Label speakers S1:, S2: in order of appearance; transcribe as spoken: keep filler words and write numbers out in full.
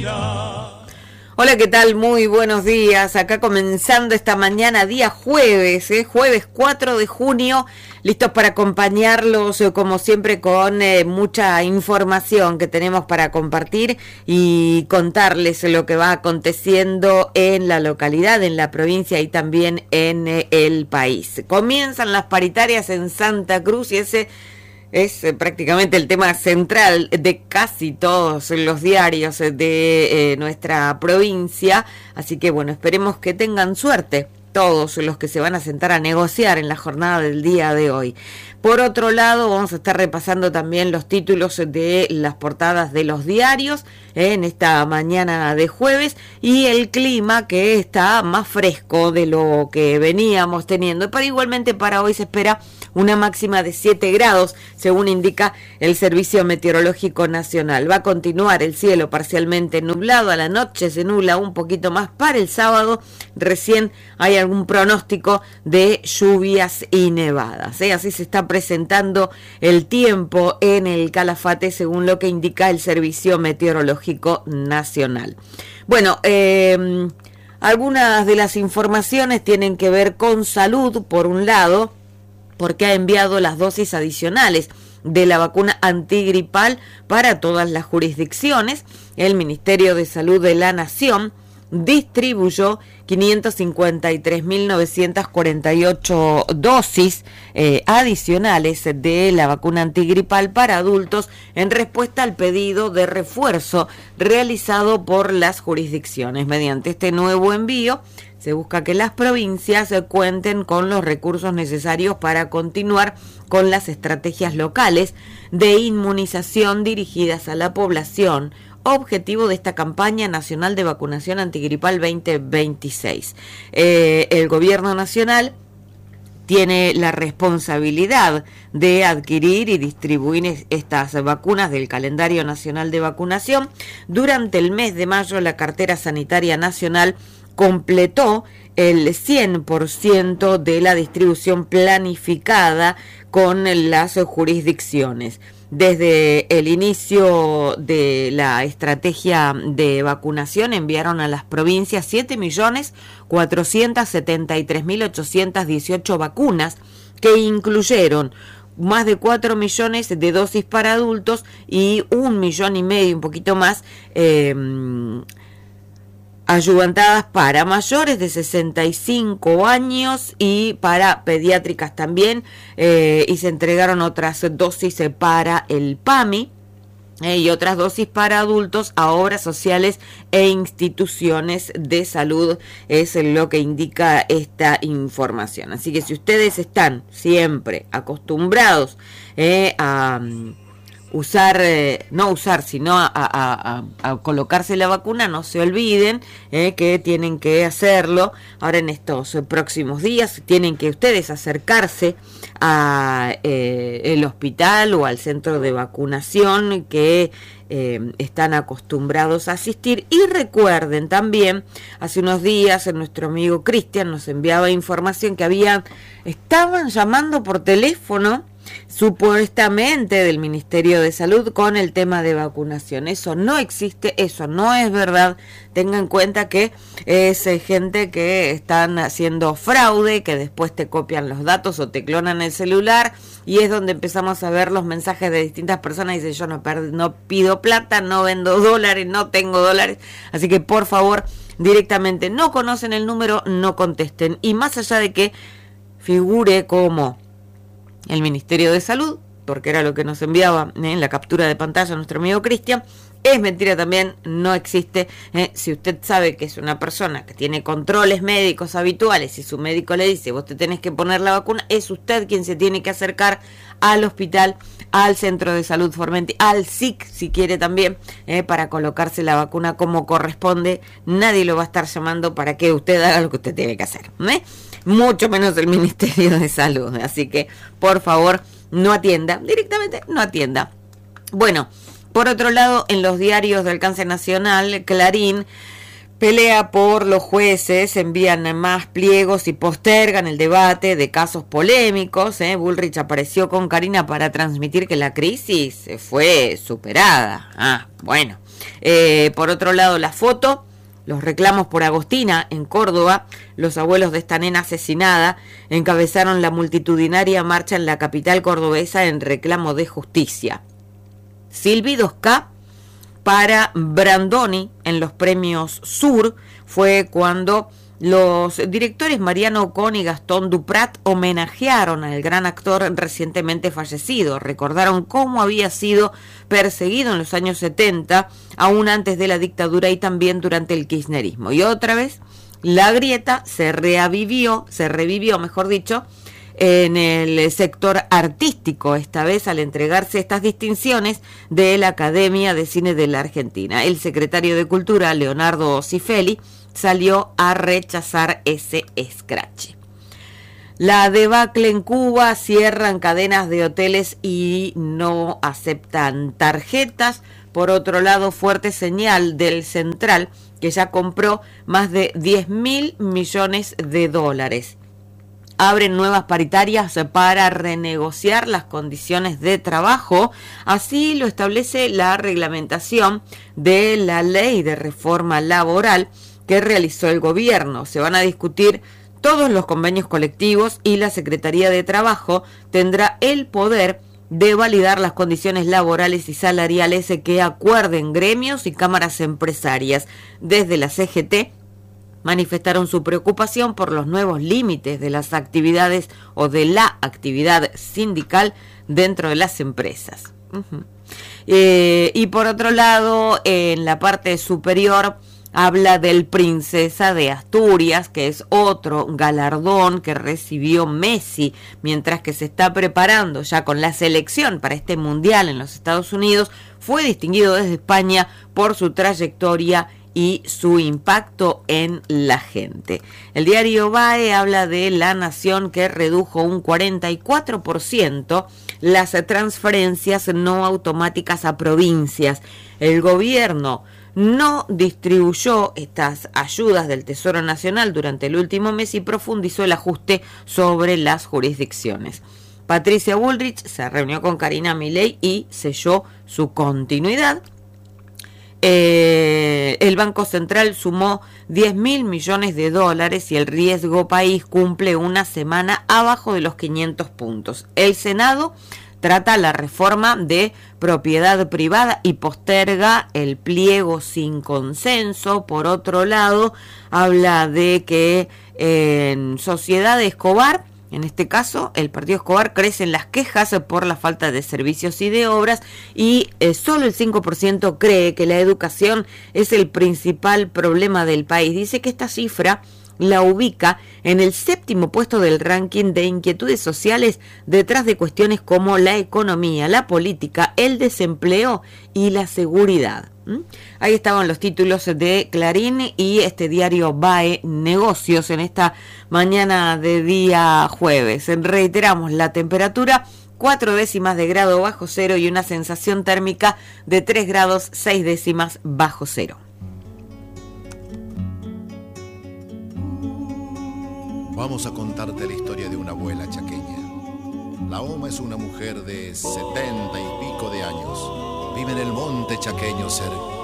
S1: Hola, ¿qué tal? Muy buenos días. Acá comenzando esta mañana, día jueves, ¿eh? jueves cuatro de junio, listos para acompañarlos, eh, como siempre, con eh, mucha información que tenemos para compartir y contarles lo que va aconteciendo en la localidad, en la provincia y también en eh, el país. Comienzan las paritarias en Santa Cruz y ese es eh, prácticamente el tema central de casi todos los diarios de eh, nuestra provincia, así que bueno, esperemos que tengan suerte todos los que se van a sentar a negociar en la jornada del día de hoy. Por otro lado, vamos a estar repasando también los títulos de las portadas de los diarios eh, en esta mañana de jueves y el clima que está más fresco de lo que veníamos teniendo, pero igualmente para hoy se espera una máxima de siete grados, según indica el Servicio Meteorológico Nacional. Va a continuar el cielo parcialmente nublado, a la noche se nubla un poquito más para el sábado, recién hay algún pronóstico de lluvias y nevadas. ¿eh? Así se está presentando el tiempo en el Calafate, según lo que indica el Servicio Meteorológico Nacional. Bueno, eh, algunas de las informaciones tienen que ver con salud, por un lado, porque ha enviado las dosis adicionales de la vacuna antigripal para todas las jurisdicciones. El Ministerio de Salud de la Nación distribuyó quinientas cincuenta y tres mil novecientas cuarenta y ocho dosis eh, adicionales de la vacuna antigripal para adultos en respuesta al pedido de refuerzo realizado por las jurisdicciones. Mediante este nuevo envío se busca que las provincias cuenten con los recursos necesarios para continuar con las estrategias locales de inmunización dirigidas a la población, objetivo de esta campaña nacional de vacunación antigripal veinte veintiséis. Eh, el gobierno nacional tiene la responsabilidad de adquirir y distribuir estas vacunas del calendario nacional de vacunación. Durante el mes de mayo, la cartera sanitaria nacional completó el cien por ciento de la distribución planificada con las jurisdicciones. Desde el inicio de la estrategia de vacunación enviaron a las provincias siete millones cuatrocientas setenta y tres mil ochocientas dieciocho vacunas que incluyeron más de cuatro millones de dosis para adultos y un millón y medio, un poquito más, eh, ayudantadas para mayores de sesenta y cinco años y para pediátricas también, eh, y se entregaron otras dosis para el PAMI eh, y otras dosis para adultos a obras sociales e instituciones de salud, es lo que indica esta información. Así que si ustedes están siempre acostumbrados eh, a usar, eh, no usar, sino a, a, a, a colocarse la vacuna, no se olviden eh, que tienen que hacerlo ahora en estos eh, próximos días. Tienen que ustedes acercarse a eh, el hospital o al centro de vacunación que eh, están acostumbrados a asistir. Y recuerden también, hace unos días nuestro amigo Cristian nos enviaba información que había, estaban llamando por teléfono supuestamente del Ministerio de Salud con el tema de vacunación. Eso no existe, eso no es verdad. Tengan en cuenta que es eh, gente que están haciendo fraude, que después te copian los datos o te clonan el celular, y es donde empezamos a ver los mensajes de distintas personas. Dicen, yo no, no pido plata, no vendo dólares, no tengo dólares. Así que por favor, directamente, no conocen el número, no contesten. Y más allá de que figure como el Ministerio de Salud, porque era lo que nos enviaba en eh, la captura de pantalla nuestro amigo Cristian, es mentira también, no existe. Eh, si usted sabe que es una persona que tiene controles médicos habituales y su médico le dice, vos te tenés que poner la vacuna, es usted quien se tiene que acercar al hospital, al centro de salud Formenti, al S I C si quiere también, eh, para colocarse la vacuna como corresponde. Nadie lo va a estar llamando para que usted haga lo que usted tiene que hacer, ¿eh? Mucho menos el Ministerio de Salud. Así que, por favor, no atienda, directamente no atienda. Bueno, por otro lado, en los diarios de alcance nacional, Clarín pelea por los jueces, envían más pliegos y postergan el debate de casos polémicos. ¿eh? Bullrich apareció con Karina para transmitir que la crisis fue superada. Ah, bueno. Eh, por otro lado, la foto, los reclamos por Agostina en Córdoba, los abuelos de esta nena asesinada encabezaron la multitudinaria marcha en la capital cordobesa en reclamo de justicia. Silvi dos K para Brandoni en los premios Sur fue cuando los directores Mariano Ocon y Gastón Duprat homenajearon al gran actor recientemente fallecido. Recordaron cómo había sido perseguido en los años setenta, aún antes de la dictadura y también durante el kirchnerismo. Y otra vez, la grieta se reavivió, se revivió, mejor dicho, en el sector artístico, esta vez al entregarse estas distinciones de la Academia de Cine de la Argentina. El secretario de Cultura, Leonardo Cifelli, salió a rechazar ese escrache. La debacle en Cuba, cierran cadenas de hoteles y no aceptan tarjetas. Por otro lado, fuerte señal del Central, que ya compró más de diez mil millones de dólares. Abren nuevas paritarias para renegociar las condiciones de trabajo. Así lo establece la reglamentación de la ley de reforma laboral que realizó el gobierno. Se van a discutir todos los convenios colectivos y la Secretaría de Trabajo tendrá el poder de validar las condiciones laborales y salariales que acuerden gremios y cámaras empresarias. Desde la C G T manifestaron su preocupación por los nuevos límites de las actividades o de la actividad sindical dentro de las empresas. Uh-huh. eh, y por otro lado, en la parte superior, habla del Princesa de Asturias, que es otro galardón que recibió Messi, mientras que se está preparando ya con la selección para este mundial en los Estados Unidos. Fue distinguido desde España por su trayectoria y su impacto en la gente. El diario B A E habla de La Nación, que redujo un cuarenta y cuatro por ciento las transferencias no automáticas a provincias. El gobierno no distribuyó estas ayudas del Tesoro Nacional durante el último mes y profundizó el ajuste sobre las jurisdicciones. Patricia Bullrich se reunió con Karina Milei y selló su continuidad. Eh, el Banco Central sumó diez mil millones de dólares y el riesgo país cumple una semana abajo de los quinientos puntos. El Senado trata la reforma de propiedad privada y posterga el pliego sin consenso. Por otro lado, habla de que en Sociedad Escobar, en este caso, el partido Escobar, crecen las quejas por la falta de servicios y de obras y eh, solo el cinco por ciento cree que la educación es el principal problema del país. Dice que esta cifra la ubica en el séptimo puesto del ranking de inquietudes sociales, detrás de cuestiones como la economía, la política, el desempleo y la seguridad. ¿Mm? Ahí estaban los títulos de Clarín y este diario B A E Negocios en esta mañana de día jueves. Reiteramos la temperatura: cuatro décimas de grado bajo cero y una sensación térmica de tres grados seis décimas bajo cero.
S2: Vamos a contarte la historia de una abuela chaqueña. La Oma es una mujer de setenta y pico de años. Vive en el monte chaqueño cerca